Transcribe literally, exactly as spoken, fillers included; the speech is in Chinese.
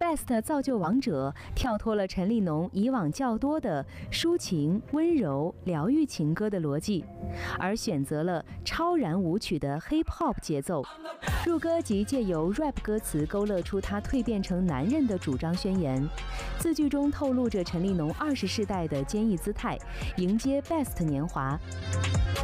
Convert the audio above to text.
Best 造就王者跳脱了陈立农以往较多的抒情、温柔、疗愈情歌的逻辑，而选择了超燃舞曲的 Hip Hop 节奏。入歌即借由 rap 歌词勾勒出他蜕变成男人的主张宣言，字句中透露着陈立农二十世代的坚毅姿态，迎接 Best 年华。